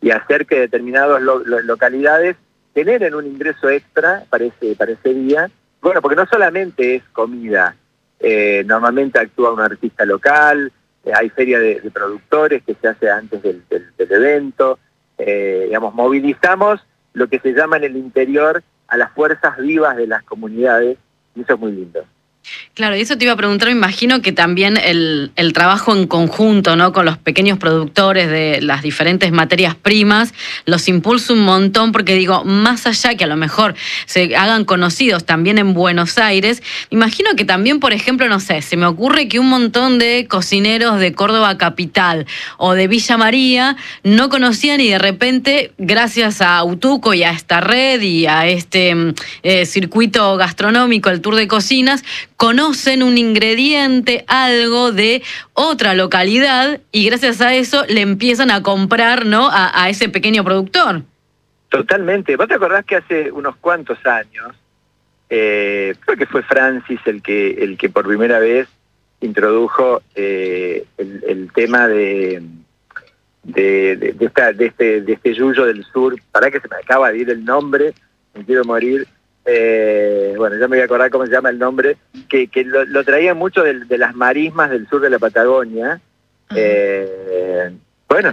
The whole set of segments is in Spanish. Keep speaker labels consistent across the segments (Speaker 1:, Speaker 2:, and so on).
Speaker 1: y hacer que determinadas localidades generen un ingreso extra para ese día. Bueno, porque no solamente es comida, normalmente actúa un artista local, hay feria de productores que se hace antes del evento, digamos, movilizamos lo que se llama en el interior a las fuerzas vivas de las comunidades, y eso es muy lindo.
Speaker 2: Claro, y eso te iba a preguntar, me imagino que también el trabajo en conjunto, ¿no?, con los pequeños productores de las diferentes materias primas, los impulsa un montón, porque digo, más allá que a lo mejor se hagan conocidos también en Buenos Aires, me imagino que también, por ejemplo, no sé, se me ocurre que un montón de cocineros de Córdoba capital o de Villa María no conocían y de repente, gracias a Utuco y a esta red y a este circuito gastronómico, el Tour de Cocinas, conocen un ingrediente, algo de otra localidad, y gracias a eso le empiezan a comprar, ¿no?, a ese pequeño productor.
Speaker 1: Totalmente. ¿Vos te acordás que hace unos cuantos años, creo que fue Francis el que por primera vez introdujo el tema de este yuyo del sur? Pará que se me acaba de ir el nombre, me quiero morir. Bueno, ya me voy a acordar cómo se llama el nombre, que lo traían mucho de las marismas del sur de la Patagonia. Bueno,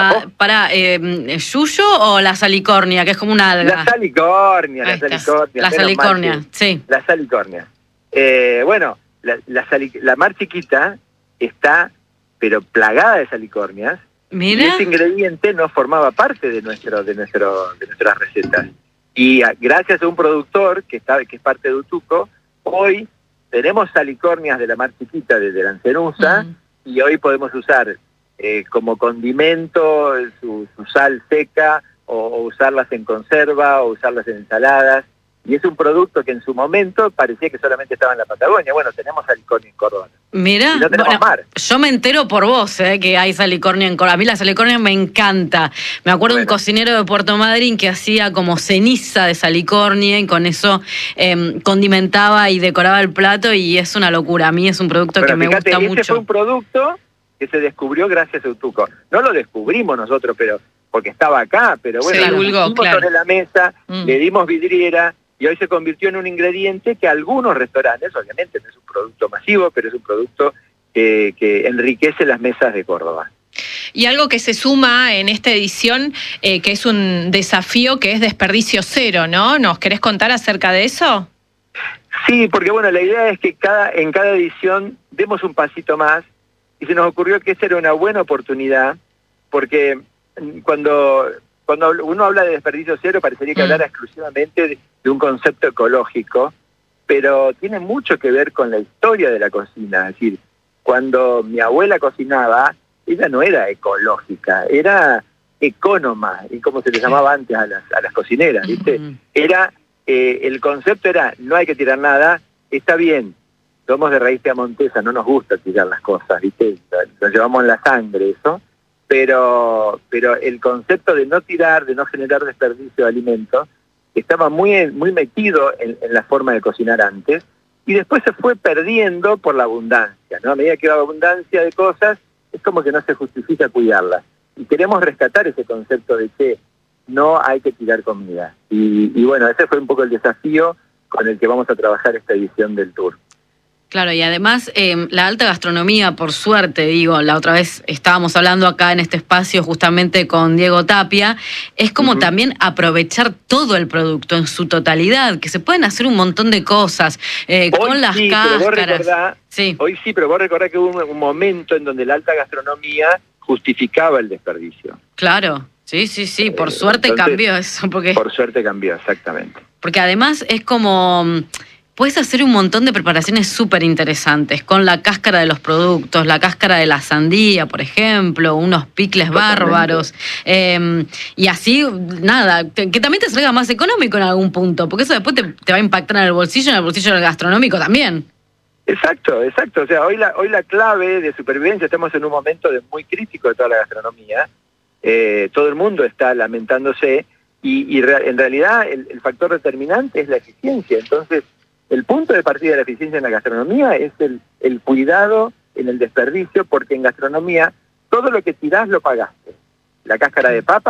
Speaker 2: ¿yuyo o la salicornia, que es como una alga?
Speaker 1: La salicornia,
Speaker 2: La salicornia, sí.
Speaker 1: La salicornia. Bueno, la mar chiquita está, pero plagada de salicornias.
Speaker 2: Mira.
Speaker 1: Y ese ingrediente no formaba parte de nuestras recetas. Y gracias a un productor que es parte de Utuco, hoy tenemos salicornias de la mar chiquita, de Lancerusa, y hoy podemos usar como condimento su sal seca, o usarlas en conserva, o usarlas en ensaladas. Y es un producto que en su momento parecía que solamente estaba en la Patagonia. Bueno, tenemos salicornia en Córdoba.
Speaker 2: Mirá,
Speaker 1: no tenemos mar.
Speaker 2: Yo me entero por vos, que hay salicornia en Córdoba. A mí la salicornia me encanta. Me acuerdo de un cocinero de Puerto Madryn que hacía como ceniza de salicornia y con eso condimentaba y decoraba el plato, y es una locura. A mí es un producto que me gusta mucho.
Speaker 1: Ese fue un producto que se descubrió gracias a Utuco. No lo descubrimos nosotros, pero porque estaba acá, pero bueno, lo pusimos sobre la mesa, le dimos vidriera, y hoy se convirtió en un ingrediente que algunos restaurantes, obviamente no es un producto masivo, pero es un producto que enriquece las mesas de Córdoba.
Speaker 3: Y algo que se suma en esta edición, que es un desafío, que es desperdicio cero, ¿no? ¿Nos querés contar acerca de eso?
Speaker 1: Sí, porque bueno, la idea es que en cada edición demos un pasito más, y se nos ocurrió que esa era una buena oportunidad, porque cuando uno habla de desperdicio cero parecería que hablara exclusivamente de un concepto ecológico, pero tiene mucho que ver con la historia de la cocina. Es decir, cuando mi abuela cocinaba, ella no era ecológica, era ecónoma, y como se le llamaba antes a las cocineras, ¿viste? Era, el concepto era, no hay que tirar nada, está bien, somos de raíz piamontesa, no nos gusta tirar las cosas, ¿viste? Lo llevamos en la sangre eso, pero el concepto de no tirar, de no generar desperdicio de alimentos, estaba muy metido en la forma de cocinar antes, y después se fue perdiendo por la abundancia, ¿no? A medida que va abundancia de cosas, es como que no se justifica cuidarlas. Y queremos rescatar ese concepto de que no hay que tirar comida. Y bueno, ese fue un poco el desafío con el que vamos a trabajar esta edición del Tour.
Speaker 2: Claro, y además la alta gastronomía, por suerte, digo, la otra vez estábamos hablando acá en este espacio justamente con Diego Tapia, es como también aprovechar todo el producto en su totalidad, que se pueden hacer un montón de cosas con las cáscaras.
Speaker 1: Hoy sí, pero vos recordás que hubo un momento en donde la alta gastronomía justificaba el desperdicio.
Speaker 2: Claro, sí, por suerte entonces, cambió eso.
Speaker 1: Por suerte cambió, exactamente.
Speaker 2: Porque además es como... Puedes hacer un montón de preparaciones súper interesantes con la cáscara de los productos, la cáscara de la sandía, por ejemplo, unos picles bárbaros. Y así, nada, que también te salga más económico en algún punto, porque eso después te va a impactar en el bolsillo del gastronómico también.
Speaker 1: Exacto. O sea, hoy la clave de supervivencia, estamos en un momento muy crítico de toda la gastronomía. Todo el mundo está lamentándose y en realidad el factor determinante es la eficiencia. Entonces, el punto de partida de la eficiencia en la gastronomía es el cuidado en el desperdicio, porque en gastronomía todo lo que tirás lo pagaste. La cáscara de papa